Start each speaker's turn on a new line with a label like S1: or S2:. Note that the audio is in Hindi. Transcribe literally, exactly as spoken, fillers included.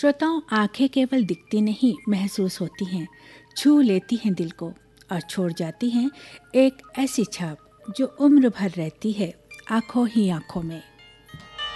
S1: श्रोताओं, आंखें केवल दिखती नहीं महसूस होती हैं, छू लेती हैं दिल को और छोड़ जाती हैं एक ऐसी छाप जो उम्र भर रहती है आंखों ही आंखों में।